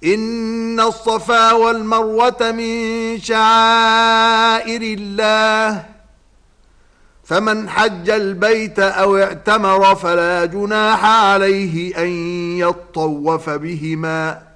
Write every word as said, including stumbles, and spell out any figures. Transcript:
إن الصفا والمروة من شعائر الله فمن حج البيت أو اعتمر فلا جناح عليه أن يطوف بهما